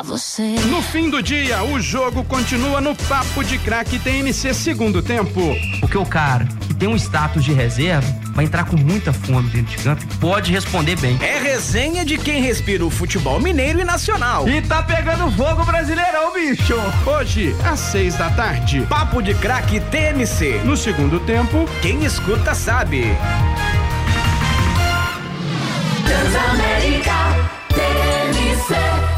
Você. No fim do dia, o jogo continua no Papo de Craque TMC segundo tempo. Porque o cara que tem um status de reserva vai entrar com muita fome dentro de campo e pode responder bem. É resenha de quem respira o futebol mineiro e nacional. E tá pegando fogo Brasileirão, bicho. Hoje, às 6 da tarde. Papo de Craque TMC. No segundo tempo, quem escuta sabe. Transamérica TMC.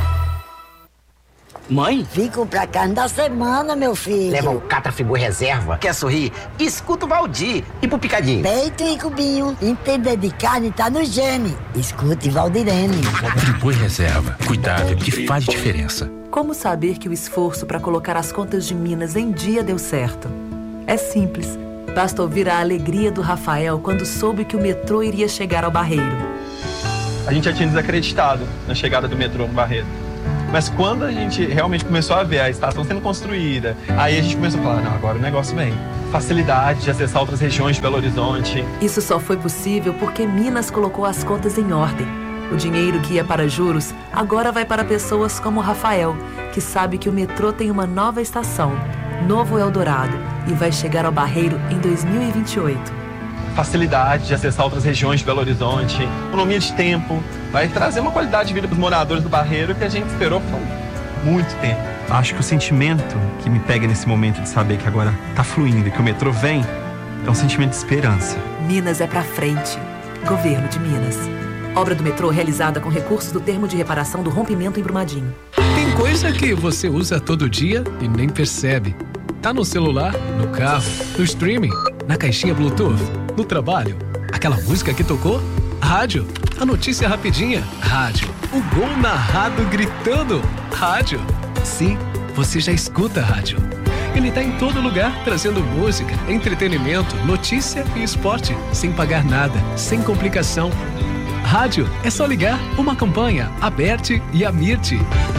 Mãe? Fico pra cá da semana, meu filho. Leva um Catrafigor reserva. Quer sorrir? Escuta o Valdir. E pro Picadinho? Peito e cubinho. Entender de carne tá no gene. Escute Valdirene. Friboi reserva. Cuidado que faz diferença. Como saber que o esforço para colocar as contas de Minas em dia deu certo? É simples. Basta ouvir a alegria do Rafael quando soube que o metrô iria chegar ao Barreiro. A gente já tinha desacreditado na chegada do metrô no Barreiro. Mas quando a gente realmente começou a ver a estação sendo construída, aí a gente começou a falar, não, agora o negócio vem. Facilidade de acessar outras regiões de Belo Horizonte. Isso só foi possível porque Minas colocou as contas em ordem. O dinheiro que ia para juros agora vai para pessoas como o Rafael, que sabe que o metrô tem uma nova estação, Novo Eldorado, e vai chegar ao Barreiro em 2028. Facilidade de acessar outras regiões de Belo Horizonte, economia de tempo, vai trazer uma qualidade de vida para os moradores do Barreiro que a gente esperou por muito tempo. Acho que o sentimento que me pega nesse momento de saber que agora tá fluindo e que o metrô vem, é um sentimento de esperança. Minas é pra frente. Governo de Minas. Obra do metrô realizada com recursos do termo de reparação do rompimento em Brumadinho. Tem coisa que você usa todo dia e nem percebe. Tá no celular, no carro, no streaming, na caixinha Bluetooth, no trabalho. Aquela música que tocou? Rádio. A notícia rapidinha? Rádio. O gol narrado gritando? Rádio. Sim, você já escuta rádio. Ele tá em todo lugar, trazendo música, entretenimento, notícia e esporte, sem pagar nada, sem complicação. Rádio é só ligar uma campanha, Aberte e Amirte.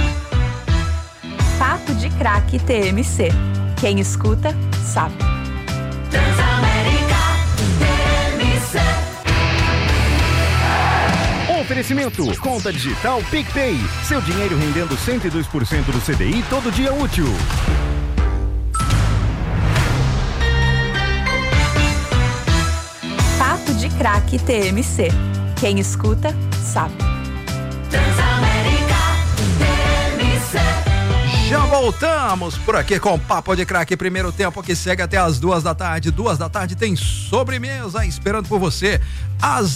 Papo de Craque TMC. Quem escuta, sabe. Transamérica TMC. Oferecimento, conta digital PicPay. Seu dinheiro rendendo 102% do CDI todo dia útil. Papo de Craque TMC. Quem escuta, sabe. Transamérica TMC. Já voltamos por aqui com o Papo de Craque, primeiro tempo que segue até as 2 da tarde. 2 da tarde tem sobremesa esperando por você. Às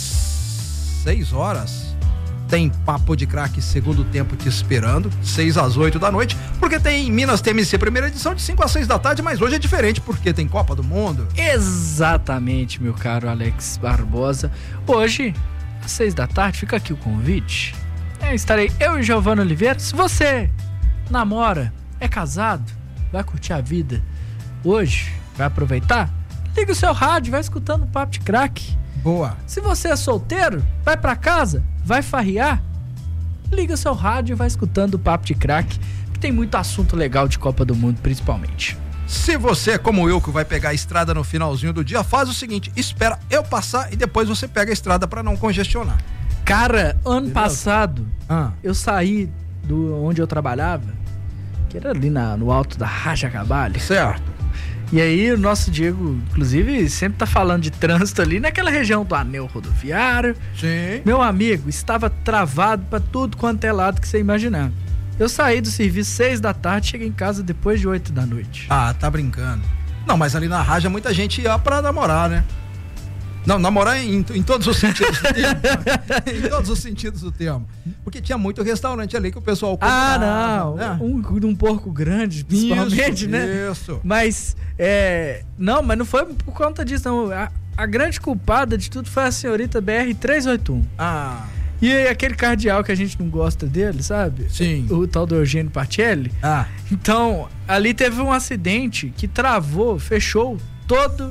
6 horas tem Papo de Craque segundo tempo te esperando, 6 às 8 da noite, porque tem Minas TMC primeira edição de 5 às 6 da tarde, mas hoje é diferente porque tem Copa do Mundo. Exatamente, meu caro Alex Barbosa. Hoje, às 6 da tarde, fica aqui o convite. Estarei eu e Giovana Oliveira. Se você namora, é casado, vai curtir a vida hoje, vai aproveitar, liga o seu rádio, vai escutando o Papo de Craque. Boa. Se você é solteiro, vai pra casa, vai farrear, liga o seu rádio e vai escutando o Papo de Craque, que tem muito assunto legal de Copa do Mundo, principalmente. Se você é como eu, que vai pegar a estrada no finalzinho do dia, faz o seguinte, espera eu passar e depois você pega a estrada pra não congestionar. Cara, ano passado, eu saí do onde eu trabalhava, que era ali no alto da Raja Cabalho. Certo. E aí o nosso Diego, inclusive, sempre tá falando de trânsito ali naquela região do anel rodoviário. Sim. Meu amigo, estava travado pra tudo quanto é lado que você imaginar. Eu saí do serviço 6 da tarde, cheguei em casa depois de 8 da noite. Ah, tá brincando. Não, mas ali na Raja muita gente ia pra namorar, né? Não, namorar em todos os sentidos do termo. Em todos os sentidos do termo. Porque tinha muito restaurante ali que o pessoal combinava. Ah, não. Né? Um porco grande, principalmente, isso, né? Isso. Mas, não, mas não foi por conta disso, não. A grande culpada de tudo foi a senhorita BR-381. Ah. E aquele cardeal que a gente não gosta dele, sabe? Sim. O tal do Eugênio Parcelli. Ah. Então, ali teve um acidente que travou, fechou todo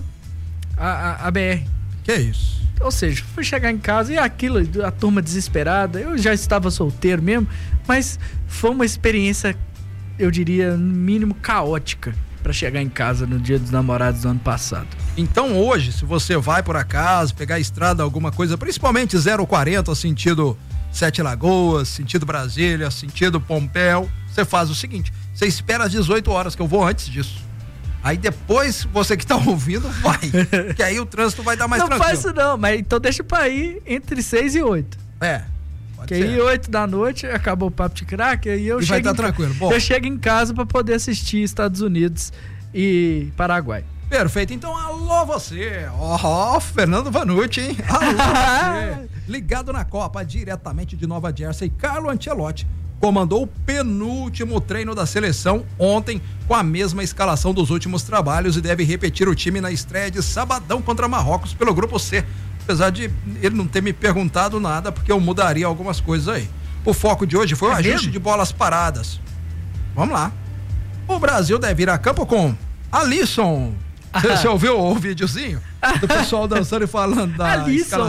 a BR. Que isso? Ou seja, fui chegar em casa e aquilo, a turma desesperada, eu já estava solteiro mesmo, mas foi uma experiência, eu diria, no mínimo caótica para chegar em casa no Dia dos Namorados do ano passado. Então hoje, se você vai por acaso pegar a estrada, alguma coisa, principalmente 040, sentido Sete Lagoas, sentido Brasília, sentido Pompéu, Você faz o seguinte, você espera às 18 horas, que eu vou antes disso. Aí depois, você que tá ouvindo, vai. Que aí o trânsito vai dar mais tranquilo. Não faz isso não, mas então deixa pra ir entre 6 e 8. Pode que ser. aí 8 da noite, acabou o papo de craque, aí eu E vai estar tranquilo. Bom. Eu chego em casa pra poder assistir Estados Unidos e Paraguai. Perfeito, então alô você, Fernando Vanucci, hein? Alô você, ligado na Copa, diretamente de Nova Jersey, Carlo Ancelotti comandou o penúltimo treino da seleção ontem com a mesma escalação dos últimos trabalhos e deve repetir o time na estreia de sabadão contra Marrocos pelo grupo C, apesar de ele não ter me perguntado nada, porque eu mudaria algumas coisas aí. O foco de hoje foi o ajuste de bolas paradas. Vamos lá. O Brasil deve ir a campo com Alisson. Você ouviu o videozinho do pessoal dançando e falando da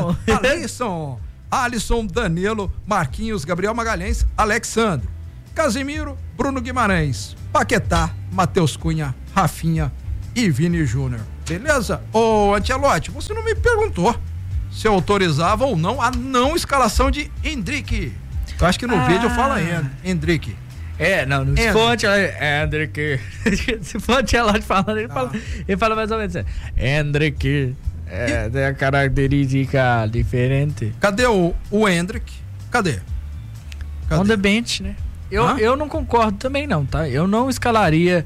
Alisson, Danilo, Marquinhos, Gabriel Magalhães, Alexandre, Casimiro, Bruno Guimarães, Paquetá, Matheus Cunha, Rafinha e Vini Júnior. Beleza? Ô Ancelotti, você não me perguntou se eu autorizava ou não a não escalação de Hendrick. Eu acho que no vídeo fala Hendrick. Se for Hendrick. Se for Ancelotti falando, ele fala mais ou menos assim. Hendrick tem a característica diferente. Cadê o Hendrick? Cadê? On the bench, né? Eu não concordo também não, tá? Eu não escalaria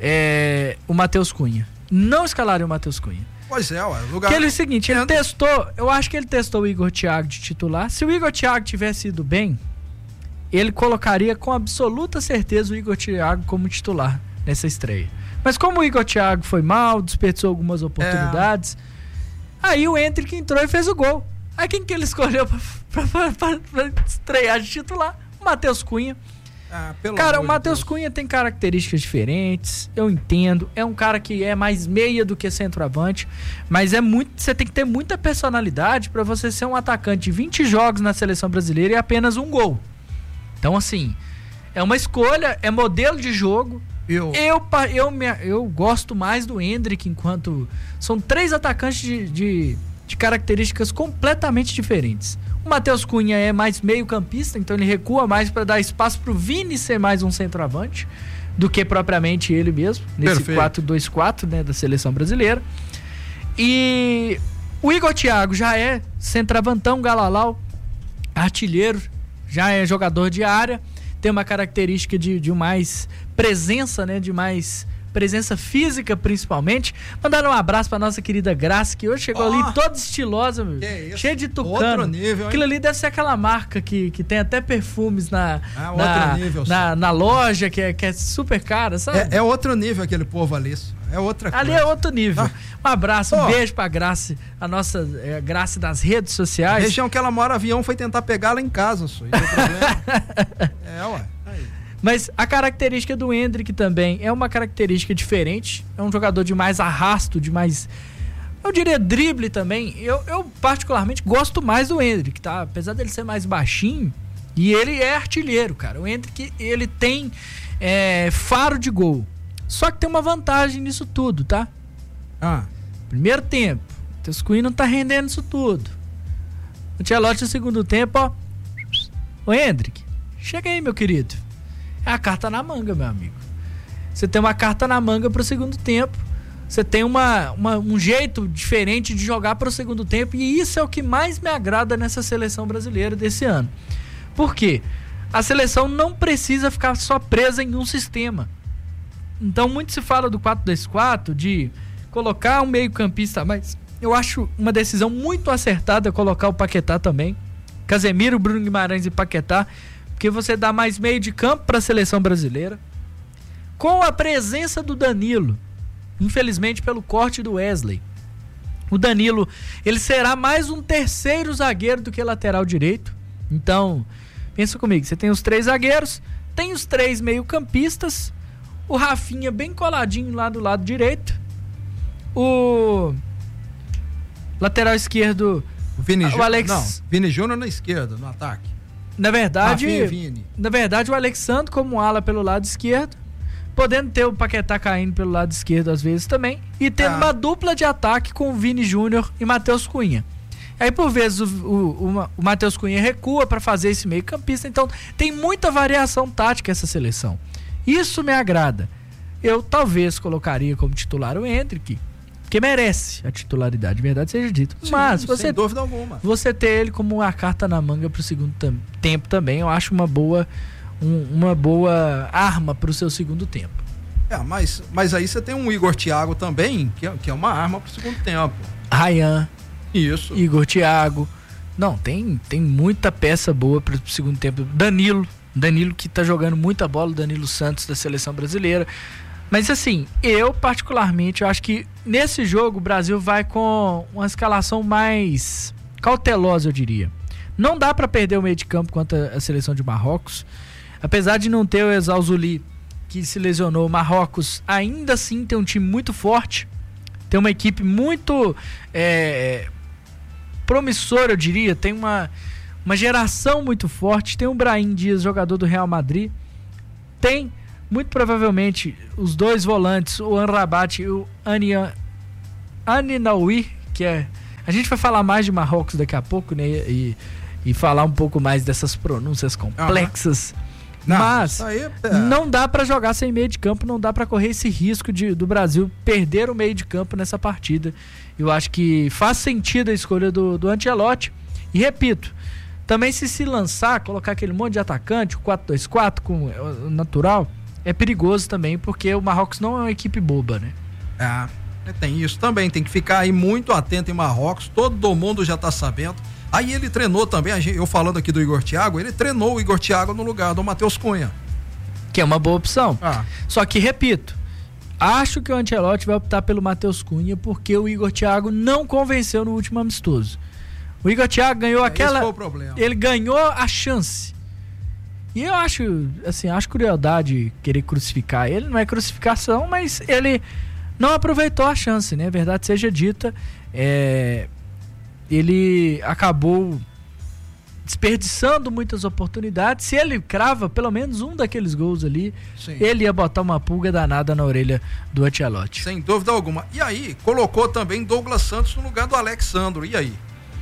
o Matheus Cunha. Não escalaria o Matheus Cunha. Pois é, ué. Lugar... Porque ele é o seguinte, ele testou, eu acho que ele testou o Igor Thiago de titular. Se o Igor Thiago tivesse ido bem, ele colocaria com absoluta certeza o Igor Thiago como titular nessa estreia. Mas como o Igor Thiago foi mal, desperdiçou algumas oportunidades, aí o Hendrick entrou e fez o gol. Aí quem que ele escolheu pra estrear de titular? O Matheus Cunha. Cara, o Matheus Cunha tem características diferentes, eu entendo, é um cara que é mais meia do que centroavante, mas você tem que ter muita personalidade pra você ser um atacante de 20 jogos na seleção brasileira e apenas um gol. Então, assim, é uma escolha, é modelo de jogo. Eu gosto mais do Hendrick, enquanto são 3 atacantes de características completamente diferentes. O Matheus Cunha é mais meio campista, então ele recua mais para dar espaço pro Vini ser mais um centroavante do que propriamente ele mesmo, nesse 4-2-4, né, da seleção brasileira. E o Igor Thiago já é centroavantão, galalau, artilheiro, já é jogador de área, tem uma característica de mais presença, né? De mais presença física, principalmente. Mandar um abraço pra nossa querida Graça, que hoje chegou ali toda estilosa, cheia de tucano. Outro nível, hein? Aquilo ali deve ser aquela marca que tem até perfumes na loja, que é super cara, sabe? É outro nível aquele povo ali. É outra coisa. Ali é outro nível. Um abraço, um beijo pra Graça, a nossa Graça das redes sociais. A região que ela mora, avião foi tentar pegá-la em casa, isso aí, problema. Ué. Mas a característica do Hendrick também é uma característica diferente. É um jogador de mais arrasto, de mais, eu diria, drible também. Eu particularmente gosto mais do Hendrick, tá? Apesar dele ser mais baixinho, e ele é artilheiro, cara. O Hendrick, ele tem faro de gol. Só que tem uma vantagem nisso tudo, tá? Primeiro tempo, o Matheus Cunha não tá rendendo isso tudo. O Ancelotti no segundo tempo, ó. Ô Hendrick, chega aí, meu querido. É a carta na manga, meu amigo. Você tem uma carta na manga pro segundo tempo. Você tem um jeito diferente de jogar pro segundo tempo. E isso é o que mais me agrada nessa seleção brasileira desse ano. Por quê? A seleção não precisa ficar só presa em um sistema. Então, muito se fala do 4-2-4, de colocar um meio-campista, mas eu acho uma decisão muito acertada colocar o Paquetá também. Casemiro, Bruno Guimarães e Paquetá, porque você dá mais meio de campo para a seleção brasileira. Com a presença do Danilo, infelizmente pelo corte do Wesley, o Danilo, ele será mais um terceiro zagueiro do que lateral direito. Então, pensa comigo, você tem os 3 zagueiros, tem os 3 meio-campistas, o Rafinha bem coladinho lá do lado direito, o lateral esquerdo, o Alex... Não, Vini Júnior na esquerda, no ataque. Na verdade, o Alexandre como ala pelo lado esquerdo, podendo ter o Paquetá caindo pelo lado esquerdo às vezes também, e tendo uma dupla de ataque com o Vini Júnior e Matheus Cunha. Aí, por vezes, o Matheus Cunha recua para fazer esse meio campista. Então, tem muita variação tática essa seleção. Isso me agrada. Eu talvez colocaria como titular o Hendrick, que merece a titularidade, verdade seja dito. Sim, mas sem dúvida alguma. Você ter ele como uma carta na manga pro segundo tempo também, eu acho uma boa arma pro seu segundo tempo. Mas aí você tem um Igor Thiago também, que é uma arma pro segundo tempo. Ryan. Isso. Igor Thiago. Não, tem muita peça boa pro segundo tempo. Danilo que tá jogando muita bola, Danilo Santos da seleção brasileira. Mas assim, eu particularmente, eu acho que nesse jogo o Brasil vai com uma escalação mais cautelosa, eu diria. Não dá para perder o meio de campo contra a seleção de Marrocos. Apesar de não ter o Ezal Zuli, que se lesionou, o Marrocos ainda assim tem um time muito forte. Tem uma equipe muito promissora, eu diria. Tem uma geração muito forte. Tem o Brahim Dias, jogador do Real Madrid. Tem, muito provavelmente, os dois volantes, o Amrabat e o Aninaoui, que é... A gente vai falar mais de Marrocos daqui a pouco, né? E falar um pouco mais dessas pronúncias complexas. Mas não dá pra jogar sem meio de campo, não dá pra correr esse risco do Brasil perder o meio de campo nessa partida. Eu acho que faz sentido a escolha do Ancelotti. E repito, também se lançar, colocar aquele monte de atacante, o 4-2-4 com o natural, é perigoso também, porque o Marrocos não é uma equipe boba, né? Tem isso também, tem que ficar aí muito atento em Marrocos, todo mundo já tá sabendo. Aí ele treinou também, eu falando aqui do Igor Thiago, ele treinou o Igor Thiago no lugar do Matheus Cunha. Que é uma boa opção. Só que, repito, acho que o Ancelotti vai optar pelo Matheus Cunha porque o Igor Thiago não convenceu no último amistoso. O Igor Thiago ganhou aquela... Esse foi o problema. Ele ganhou a chance. E eu acho crueldade querer crucificar ele. Não é crucificação, mas ele não aproveitou a chance, né? Verdade seja dita, ele acabou desperdiçando muitas oportunidades. Se ele crava pelo menos um daqueles gols ali, ele ia botar uma pulga danada na orelha do Ancelotti. Sem dúvida alguma. E aí, colocou também Douglas Santos no lugar do Alexandro. E aí?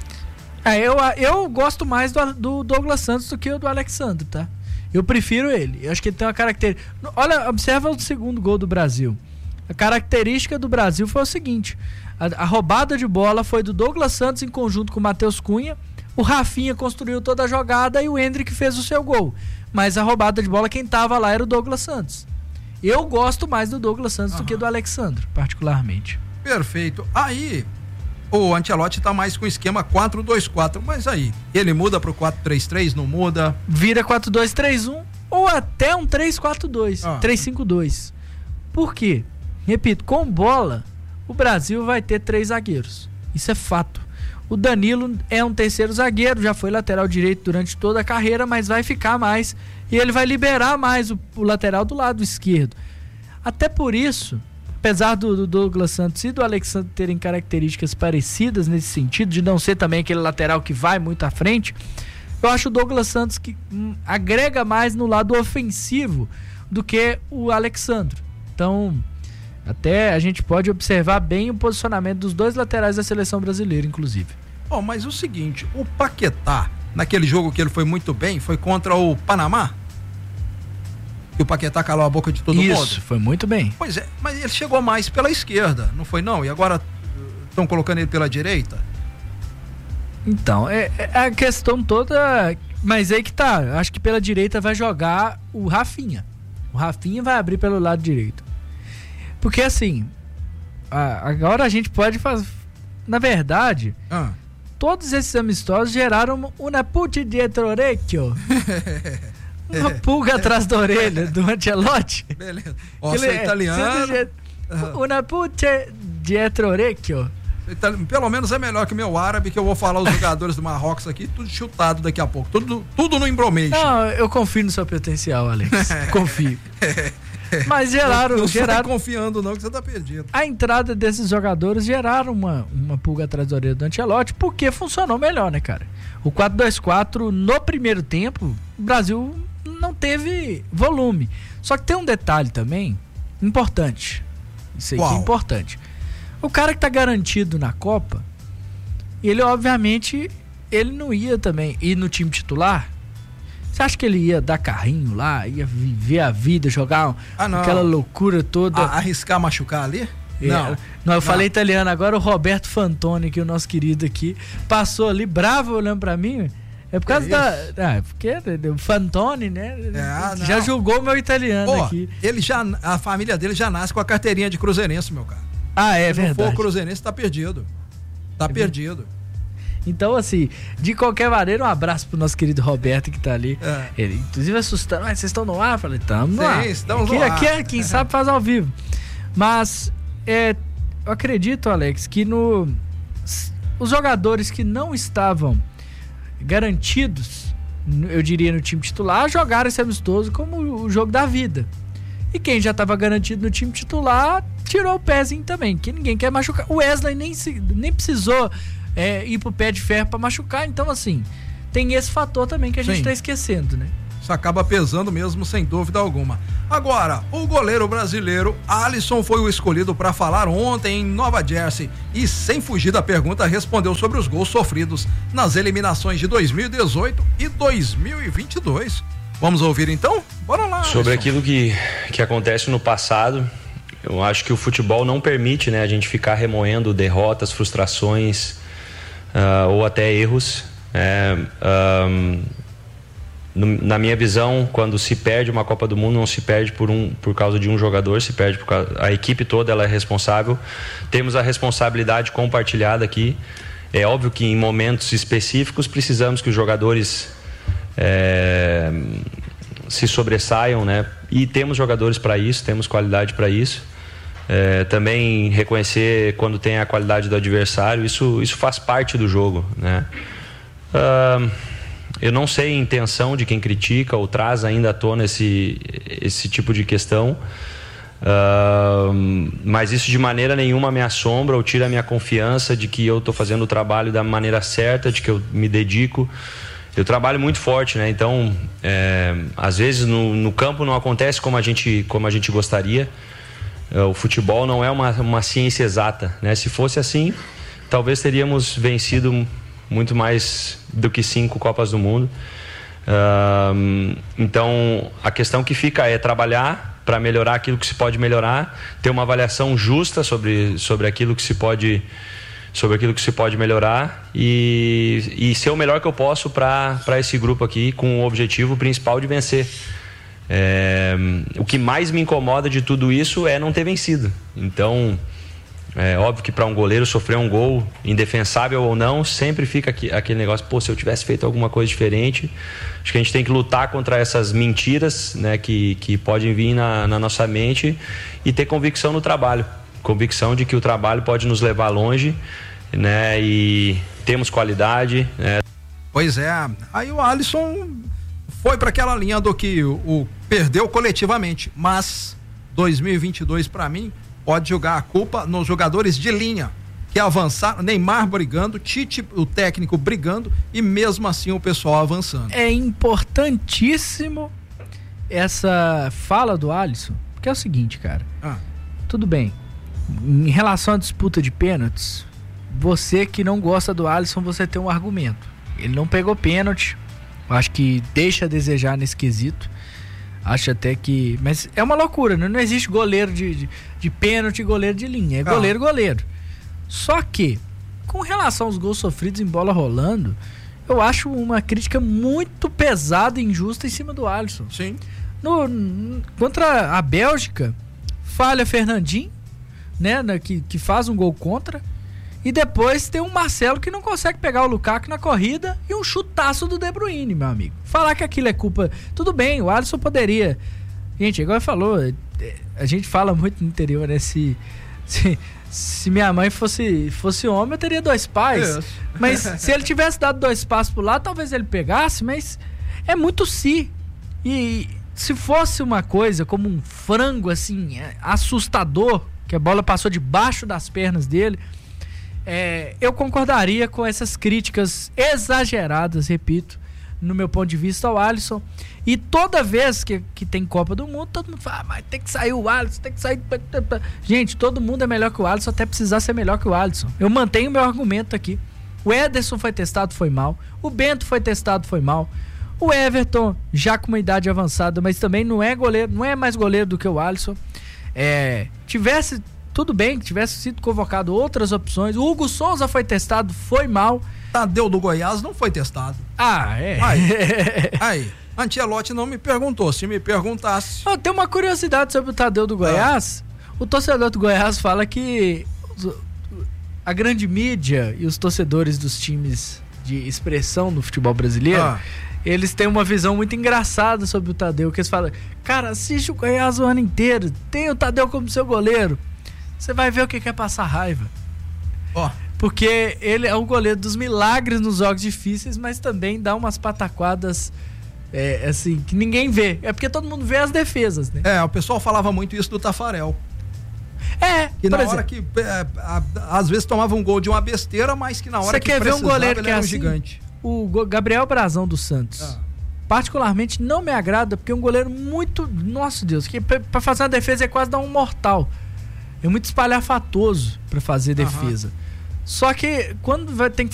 Eu gosto mais do Douglas Santos do que o do Alexandro, tá? Eu prefiro ele. Eu acho que ele tem uma característica... Olha, observa o segundo gol do Brasil. A característica do Brasil foi o seguinte: a roubada de bola foi do Douglas Santos em conjunto com o Matheus Cunha. O Rafinha construiu toda a jogada e o Hendrick fez o seu gol. Mas a roubada de bola, quem tava lá era o Douglas Santos. Eu gosto mais do Douglas Santos do que do Alexandro, particularmente. Perfeito. Aí, o Ancelotti tá mais com o esquema 4-2-4, mas aí, ele muda pro 4-3-3, não muda? Vira 4-2-3-1 ou até um 3-4-2, 3-5-2. Por quê? Repito, com bola, o Brasil vai ter 3 zagueiros. Isso é fato. O Danilo é um terceiro zagueiro, já foi lateral direito durante toda a carreira, mas vai ficar mais. E ele vai liberar mais o lateral do lado esquerdo. Até por isso, apesar do Douglas Santos e do Alexandre terem características parecidas nesse sentido, de não ser também aquele lateral que vai muito à frente, eu acho o Douglas Santos que agrega mais no lado ofensivo do que o Alexandre. Então, até a gente pode observar bem o posicionamento dos dois laterais da seleção brasileira, inclusive. Mas o seguinte, o Paquetá, naquele jogo que ele foi muito bem, foi contra o Panamá? E o Paquetá calou a boca de todo mundo? Isso, foi muito bem. Pois é, mas ele chegou mais pela esquerda, não foi não? E agora estão colocando ele pela direita? Então, é a questão toda, mas aí que tá, acho que pela direita vai jogar o Rafinha. O Rafinha vai abrir pelo lado direito. Porque assim, agora a gente pode fazer, na verdade, todos esses amistosos geraram uma puta dietro orecchio. Uma pulga atrás da orelha do Ancelotti. Beleza. Você é italiano. Una puta dietro orecchio. Pelo menos é melhor que o meu árabe, que eu vou falar os jogadores do Marrocos aqui, tudo chutado daqui a pouco. Tudo no embromation. Não, eu confio no seu potencial, Alex. Confio. Mas geraram. Não sai confiando, não, que você tá perdido. A entrada desses jogadores geraram uma pulga atrás da orelha do Ancelotti, porque funcionou melhor, né, cara? O 4-2-4, no primeiro tempo, o Brasil não teve volume. Só que tem um detalhe também importante. Isso aí que é importante. O cara que tá garantido na Copa, ele obviamente, ele não ia também ir no time titular. Você acha que ele ia dar carrinho lá, ia viver a vida, jogar aquela loucura toda? Arriscar machucar ali? Não, eu falei italiano agora, o Roberto Fantoni, que é o nosso querido aqui, passou ali bravo olhando pra mim. É por causa porque o Fantoni, né? Já julgou o meu italiano aqui. A família dele já nasce com a carteirinha de cruzeirense, meu cara. É verdade. Se não for cruzeirense, tá perdido. Perdido. Então, assim, de qualquer maneira, um abraço pro nosso querido Roberto que tá ali. Ele, inclusive, assustando. Vocês estão no ar? Eu falei, tamo no ar. Estamos no ar. Aqui é quem sabe faz ao vivo. Mas, eu acredito, Alex, que os jogadores que não estavam garantidos, eu diria, no time titular, jogaram esse amistoso como o jogo da vida. E quem já estava garantido no time titular, tirou o pezinho também, que ninguém quer machucar. O Wesley nem precisou ir pro pé de ferro para machucar, então assim, tem esse fator também que a gente tá esquecendo, né? Isso acaba pesando mesmo, sem dúvida alguma. Agora, o goleiro brasileiro Alisson foi o escolhido para falar ontem em Nova Jersey e, sem fugir da pergunta, respondeu sobre os gols sofridos nas eliminações de 2018 e 2022. Vamos ouvir então? Bora lá, sobre Alisson. Aquilo que acontece no passado. Eu acho que o futebol não permite, né, a gente ficar remoendo derrotas, frustrações ou até erros. Na minha visão, quando se perde uma Copa do Mundo, não se perde por causa de um jogador, se perde por causa, a equipe toda ela é responsável. Temos a responsabilidade compartilhada aqui. É óbvio que em momentos específicos precisamos que os jogadores se sobressaiam, né? E temos jogadores para isso, temos qualidade para isso. Também reconhecer quando tem a qualidade do adversário, isso faz parte do jogo, né? Eu não sei a intenção de quem critica ou traz ainda à tona esse tipo de questão, mas isso de maneira nenhuma me assombra ou tira a minha confiança de que eu estou fazendo o trabalho da maneira certa, de que eu me dedico. Eu trabalho muito forte, né? Então, às vezes no campo não acontece como a gente gostaria. O futebol não é uma ciência exata, né? Se fosse assim, talvez teríamos vencido muito mais do que 5 Copas do Mundo. Então, a questão que fica é trabalhar para melhorar aquilo que se pode melhorar, ter uma avaliação justa sobre aquilo que se pode melhorar e ser o melhor que eu posso para esse grupo aqui, com o objetivo principal de vencer. O que mais me incomoda de tudo isso é não ter vencido. Então, é óbvio que para um goleiro sofrer um gol, indefensável ou não, sempre fica aquele negócio, se eu tivesse feito alguma coisa diferente. Acho que a gente tem que lutar contra essas mentiras, né, que podem vir na nossa mente e ter convicção no trabalho. Convicção de que o trabalho pode nos levar longe, né, e temos qualidade, né. Pois é, aí o Alisson foi para aquela linha do que o perdeu coletivamente, mas 2022 para mim pode jogar a culpa nos jogadores de linha que avançaram, Neymar brigando, Tite, o técnico, brigando e mesmo assim o pessoal avançando. É importantíssimo essa fala do Alisson, porque é o seguinte, cara, tudo bem, em relação à disputa de pênaltis, você que não gosta do Alisson, você tem um argumento. Ele não pegou pênalti, eu acho que deixa a desejar nesse quesito. Acho até que... Mas é uma loucura, né? Não existe goleiro de pênalti e goleiro de linha. É goleiro. Só que, com relação aos gols sofridos em bola rolando, eu acho uma crítica muito pesada e injusta em cima do Alisson. Sim. Contra a Bélgica, falha Fernandinho, né? Que faz um gol contra. E depois tem um Marcelo que não consegue pegar o Lukaku na corrida e um chutaço do De Bruyne, meu amigo. Falar que aquilo é culpa... Tudo bem, o Alisson poderia... Gente, igual falou, a gente fala muito no interior, né? Se minha mãe fosse homem, eu teria 2 pais. Mas se ele tivesse dado 2 passos pro lado, talvez ele pegasse, mas é muito E se fosse uma coisa como um frango, assim, assustador, que a bola passou debaixo das pernas dele... eu concordaria com essas críticas exageradas, repito, no meu ponto de vista ao Alisson. E toda vez que tem Copa do Mundo, todo mundo fala, mas tem que sair o Alisson, tem que sair... Gente, todo mundo é melhor que o Alisson, até precisar ser melhor que o Alisson. Eu mantenho meu argumento aqui. O Ederson foi testado, foi mal. O Bento foi testado, foi mal. O Everton, já com uma idade avançada, mas também não é goleiro, não é mais goleiro do que o Alisson. Tivesse tudo bem, que tivesse sido convocado outras opções. O Hugo Souza foi testado, foi mal. Tadeu do Goiás não foi testado. Aí, Ancelotti não me perguntou. Se me perguntasse... Tem uma curiosidade sobre o Tadeu do Goiás. O torcedor do Goiás fala que a grande mídia e os torcedores dos times de expressão no futebol brasileiro, eles têm uma visão muito engraçada sobre o Tadeu, que eles falam, cara, assiste o Goiás o ano inteiro, tem o Tadeu como seu goleiro, você vai ver o que é passar raiva. Porque ele é o goleiro dos milagres nos jogos difíceis, mas também dá umas pataquadas assim, que ninguém vê. É porque todo mundo vê as defesas, né? O pessoal falava muito isso do Tafarel. Que na hora que às vezes tomava um gol de uma besteira, mas que na hora que precisava, ver um goleiro que é assim, gigante. O Gabriel Brazão do Santos. Particularmente não me agrada, porque é um goleiro muito, nossa Deus, que pra fazer uma defesa é quase dar um mortal. É muito espalhafatoso pra fazer defesa. Só que quando tem que